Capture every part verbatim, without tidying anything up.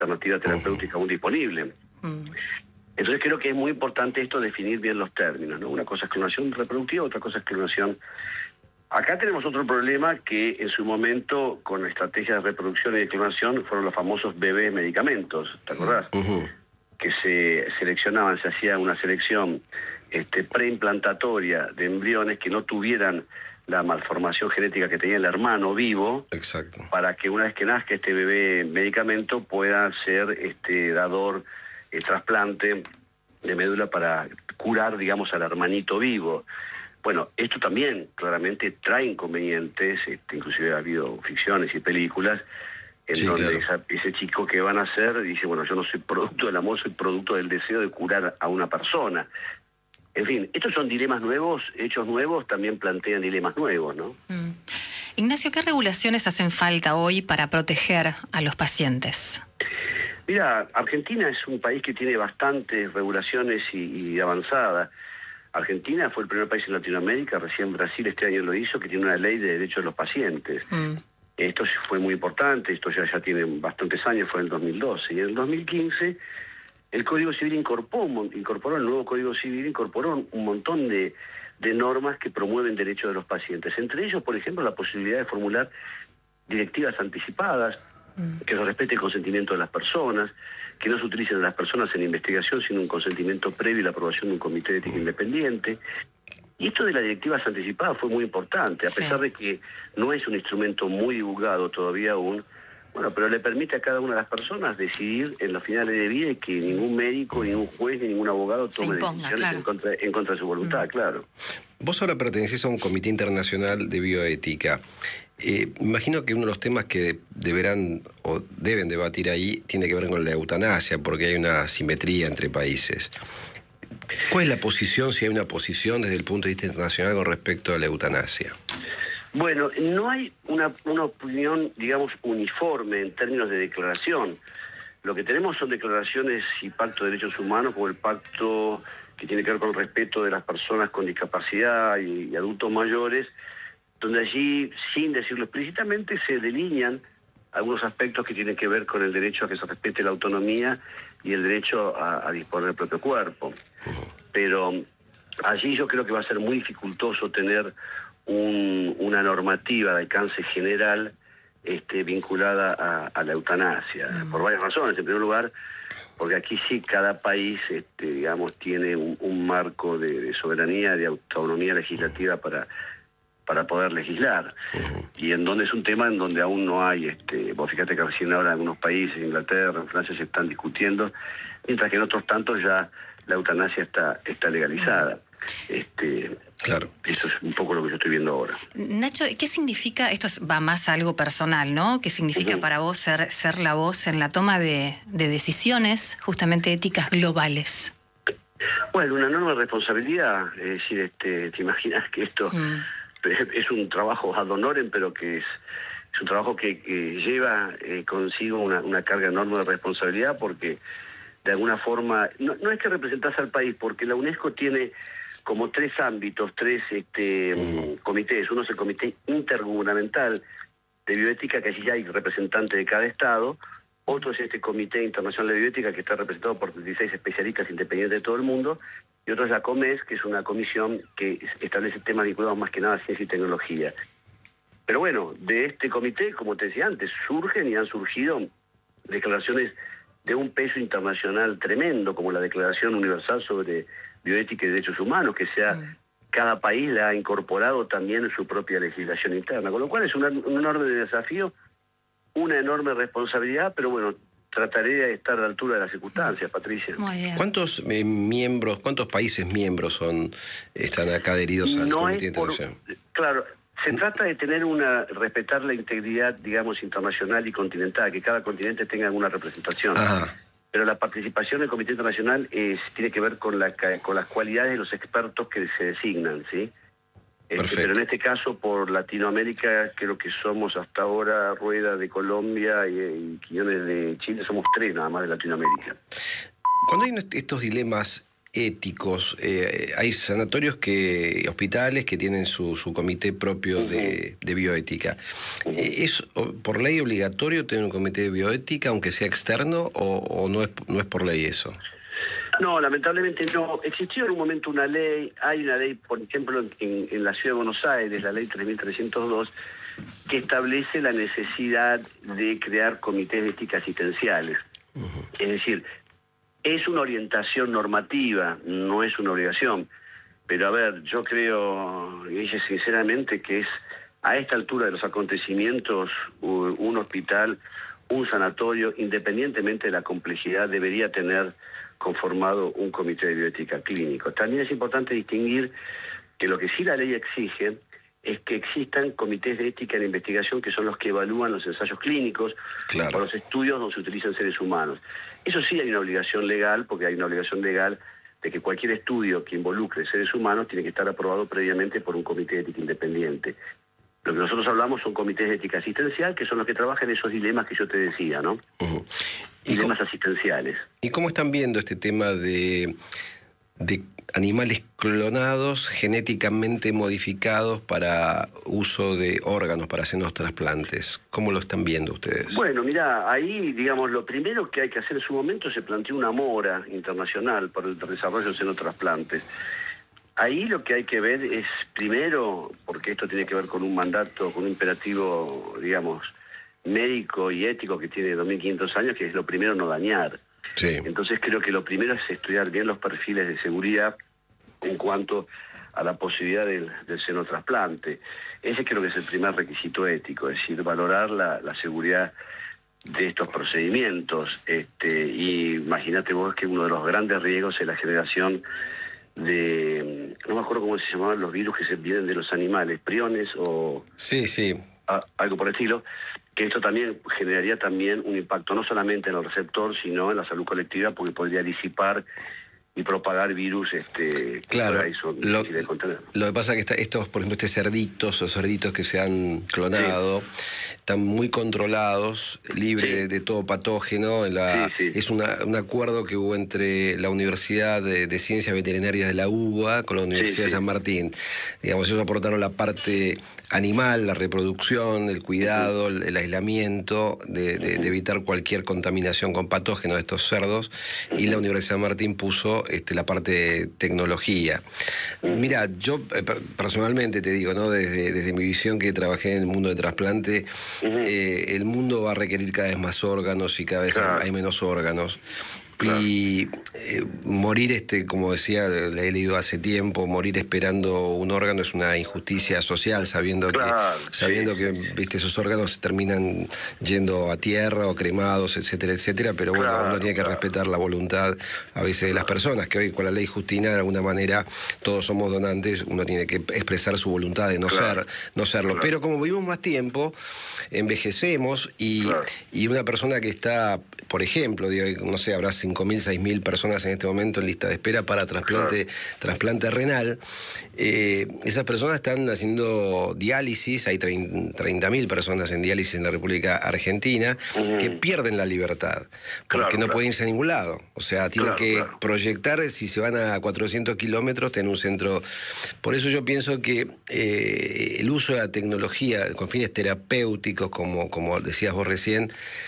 alternativa terapéutica uh-huh. aún disponible. Uh-huh. Entonces creo que es muy importante esto, definir bien los términos, ¿no? Una cosa es clonación reproductiva, otra cosa es clonación. Acá tenemos otro problema que en su momento, con estrategias de reproducción y de clonación, fueron los famosos bebés medicamentos, ¿te acordás? Uh-huh. Que se seleccionaban, se hacía una selección este, preimplantadoria de embriones que no tuvieran la malformación genética que tenía el hermano vivo. Exacto. Para que una vez que nazca este bebé medicamento pueda ser este, dador, eh, trasplante de médula para curar, digamos, al hermanito vivo. Bueno, esto también claramente trae inconvenientes, este, inclusive ha habido ficciones y películas en sí, donde claro. esa, ese chico que van a hacer dice, bueno, yo no soy producto del amor, soy producto del deseo de curar a una persona. En fin, estos son dilemas nuevos, hechos nuevos también plantean dilemas nuevos, ¿no? Mm. Ignacio, ¿qué regulaciones hacen falta hoy para proteger a los pacientes? Mira, Argentina es un país que tiene bastantes regulaciones y, y avanzadas. Argentina fue el primer país en Latinoamérica, recién Brasil este año lo hizo, que tiene una ley de derechos de los pacientes. Mm. Esto fue muy importante, esto ya, ya tiene bastantes años, fue en el dos mil doce. Y en el dos mil quince el Código Civil incorporó, incorporó el nuevo Código Civil, incorporó un montón de, de normas que promueven derechos de los pacientes. Entre ellos, por ejemplo, la posibilidad de formular directivas anticipadas, mm. que se respete el consentimiento de las personas, que no se utilicen a las personas en investigación sin un consentimiento previo y la aprobación de un comité de ética independiente. Y esto de las directivas anticipadas fue muy importante, a sí. pesar de que no es un instrumento muy divulgado todavía aún, bueno, pero le permite a cada una de las personas decidir en los finales de vida y que ningún médico, ningún juez, ni ningún abogado tome imponga, decisiones claro. en, contra, en contra de su voluntad, mm. claro. Vos ahora pertenecés a un comité internacional de bioética. Eh, imagino que uno de los temas que deberán o deben debatir ahí tiene que ver con la eutanasia, porque hay una asimetría entre países. ¿Cuál es la posición, si hay una posición desde el punto de vista internacional con respecto a la eutanasia? Bueno, no hay una, una opinión, digamos, uniforme en términos de declaración. Lo que tenemos son declaraciones y pactos de derechos humanos, como el pacto que tiene que ver con el respeto de las personas con discapacidad y, y adultos mayores, donde allí, sin decirlo explícitamente, se delinean algunos aspectos que tienen que ver con el derecho a que se respete la autonomía y el derecho a, a disponer del propio cuerpo. Pero allí yo creo que va a ser muy dificultoso tener un, una normativa de alcance general este, vinculada a, a la eutanasia, mm. por varias razones. En primer lugar, porque aquí sí cada país, este, digamos, tiene un, un marco de, de soberanía, de autonomía legislativa para... para poder legislar, uh-huh. y en donde es un tema en donde aún no hay, este, vos fíjate que recién ahora en algunos países, en Inglaterra, en Francia, se están discutiendo, mientras que en otros tantos ya la eutanasia está, está legalizada. Este, claro. Eso es un poco lo que yo estoy viendo ahora. Nacho, ¿qué significa, esto va más a algo personal, ¿no? ¿Qué significa uh-huh. para vos ser, ser la voz en la toma de, de decisiones, justamente éticas globales? Bueno, una enorme responsabilidad, es decir, este, te imaginas que esto... Uh-huh. es un trabajo ad honorem, pero que es, es un trabajo que, que lleva eh, consigo una, una carga enorme de responsabilidad, porque de alguna forma, no, no es que representás al país, porque la UNESCO tiene como tres ámbitos, tres este, uh-huh. comités. Uno es el Comité Intergubernamental de Bioética, que allí ya hay representantes de cada estado. Otro es este Comité Internacional de Bioética, que está representado por dieciséis especialistas independientes de todo el mundo. Y otro es la COMES, que es una comisión que establece temas vinculados más que nada a ciencia y tecnología. Pero bueno, de este comité, como te decía antes, surgen y han surgido declaraciones de un peso internacional tremendo, como la Declaración Universal sobre Bioética y Derechos Humanos, que sea, mm. cada país la ha incorporado también en su propia legislación interna, con lo cual es un, un enorme desafío, una enorme responsabilidad, pero bueno, trataré de estar a la altura de las circunstancias, Patricia. ¿Cuántos eh, miembros, cuántos países miembros son están acá adheridos al no Comité Internacional? Claro, se trata de tener una, respetar la integridad, digamos, internacional y continental, que cada continente tenga alguna representación. Ajá. Pero la participación del Comité Internacional es, tiene que ver con, la, con las cualidades de los expertos que se designan, ¿sí? Este, pero en este caso, por Latinoamérica, creo que somos hasta ahora Rueda de Colombia y, y Quiñones de Chile, somos tres nada más de Latinoamérica. Cuando hay estos dilemas éticos. Eh, hay sanatorios, que hospitales que tienen su, su comité propio uh-huh. de, de bioética. Uh-huh. ¿Es por ley obligatorio tener un comité de bioética, aunque sea externo, o, o no, es, no es por ley eso? No, lamentablemente no. Existió en un momento una ley, hay una ley, por ejemplo, en, en la Ciudad de Buenos Aires, la ley tres mil trescientos dos, que establece la necesidad de crear comités de ética asistenciales. Uh-huh. Es decir, es una orientación normativa, no es una obligación. Pero a ver, yo creo, Guille, sinceramente, que es a esta altura de los acontecimientos, un hospital, un sanatorio, independientemente de la complejidad, debería tener conformado un comité de bioética clínico. También es importante distinguir que lo que sí la ley exige es que existan comités de ética en investigación, que son los que evalúan los ensayos clínicos, claro, o los estudios donde se utilizan seres humanos. Eso sí hay una obligación legal, porque hay una obligación legal de que cualquier estudio que involucre seres humanos tiene que estar aprobado previamente por un comité de ética independiente. Lo que nosotros hablamos son comités de ética asistencial, que son los que trabajan en esos dilemas que yo te decía, ¿no? Uh-huh. Dilemas ¿Y asistenciales. ¿Y cómo están viendo este tema de, de animales clonados, genéticamente modificados para uso de órganos, para hacernos trasplantes? ¿Cómo lo están viendo ustedes? Bueno, mira, ahí, digamos, lo primero que hay que hacer en su momento, se planteó una mora internacional para el desarrollo de xenotrasplantes. Ahí lo que hay que ver es, primero, porque esto tiene que ver con un mandato, con un imperativo, digamos, médico y ético que tiene dos mil quinientos años, que es lo primero no dañar. Sí. Entonces creo que lo primero es estudiar bien los perfiles de seguridad en cuanto a la posibilidad del, del xenotrasplante. Ese creo que es el primer requisito ético, es decir, valorar la, la seguridad de estos procedimientos. Este, y imagínate vos que uno de los grandes riesgos es la generación de, no me acuerdo cómo se llamaban los virus que se vienen de los animales, priones o... Sí, sí. A, algo por el estilo, que esto también generaría también un impacto no solamente en el receptor, sino en la salud colectiva, porque podría disipar y propagar virus este claro, eso, lo, lo que pasa es que está, estos, por ejemplo, estos cerditos, los cerditos que se han clonado, sí, están muy controlados, libres sí, de, de todo patógeno. La, sí, sí. Es una, un acuerdo que hubo entre la Universidad de, de Ciencias Veterinarias de la UBA con la Universidad sí, sí. de San Martín. Digamos, ellos aportaron la parte animal, la reproducción, el cuidado, uh-huh. el, el aislamiento, de, de, uh-huh. de evitar cualquier contaminación con patógenos de estos cerdos, uh-huh. y la Universidad de San Martín puso este, la parte de tecnología. Uh-huh. Mira, yo eh, personalmente te digo, ¿no? Desde, desde mi visión, que trabajé en el mundo de trasplante, uh-huh. eh, el mundo va a requerir cada vez más órganos y cada vez claro. hay, hay menos órganos. Claro. Y eh, morir, este, como decía, le he leído hace tiempo, morir esperando un órgano es una injusticia social, sabiendo claro, que, sabiendo sí. que viste, esos órganos terminan yendo a tierra o cremados, etcétera, etcétera, pero bueno, claro, uno tiene que claro. respetar la voluntad a veces de las personas, que hoy con la ley Justina de alguna manera todos somos donantes, uno tiene que expresar su voluntad de no claro. ser, no serlo. Claro. Pero como vivimos más tiempo, envejecemos y, claro. y una persona que está, por ejemplo, digo, no sé, habrá cinco mil, seis mil personas en este momento en lista de espera para trasplante, claro. trasplante renal. Eh, esas personas están haciendo diálisis, hay treinta mil personas en diálisis en la República Argentina, uh-huh. que pierden la libertad, porque claro, no claro. pueden irse a ningún lado. O sea, tienen claro, que claro. proyectar, si se van a cuatrocientos kilómetros, tener un centro. Por eso yo pienso que eh, el uso de la tecnología con fines terapéuticos, como, como decías vos recién,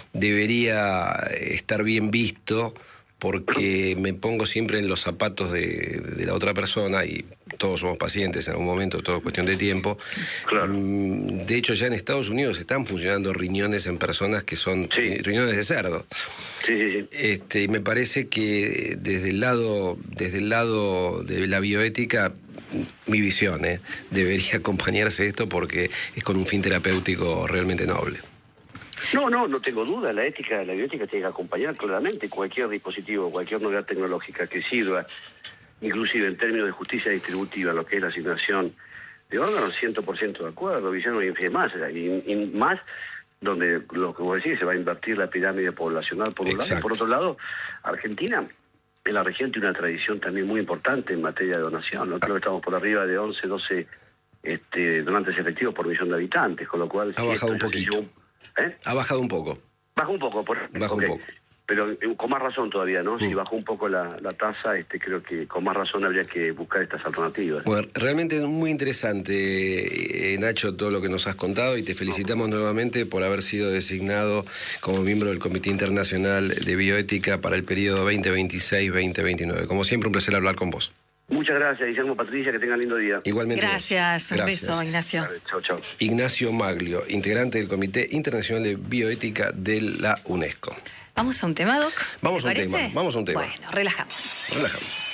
debería estar bien visto, porque me pongo siempre en los zapatos de, de la otra persona, y todos somos pacientes en algún momento, todo es cuestión de tiempo. Claro. De hecho, ya en Estados Unidos están funcionando riñones en personas que son sí. riñones de cerdo. Sí, sí, sí. Este, me parece que desde el lado, desde el lado de la bioética, mi visión, ¿eh? debería acompañarse esto, porque es con un fin terapéutico realmente noble. No, no, no tengo duda. La ética, la bioética tiene que acompañar claramente cualquier dispositivo, cualquier novedad tecnológica que sirva, inclusive en términos de justicia distributiva, lo que es la asignación de órganos, cien por ciento de acuerdo, Villano, y más, y, y más donde lo que vos decís, se va a invertir la pirámide poblacional por un Exacto. lado, y por otro lado, Argentina, en la región, tiene una tradición también muy importante en materia de donación, ¿no? Creo que estamos por arriba de once, doce este, donantes efectivos por millón de habitantes, con lo cual... Ha si bajado un poquito. Yo, ¿Eh? Ha bajado un poco. Baja un poco, por Baja okay. un poco. pero con más razón todavía, ¿no? Sí. Si bajó un poco la, la tasa, este, creo que con más razón habría que buscar estas alternativas. Bueno, realmente es muy interesante, eh, Nacho, todo lo que nos has contado y te felicitamos no. nuevamente por haber sido designado como miembro del Comité Internacional de Bioética para el periodo veinte veintiséis veinte veintinueve. Como siempre, un placer hablar con vos. Muchas gracias, Guillermo, Patricia, que tengan lindo día. Igualmente. Gracias, un gracias. beso, Ignacio. Chao, chao. Ignacio Maglio, integrante del Comité Internacional de Bioética de la UNESCO. Vamos a un tema, Doc. Vamos ¿Te a un parece? tema, vamos a un tema. Bueno, relajamos. Relajamos.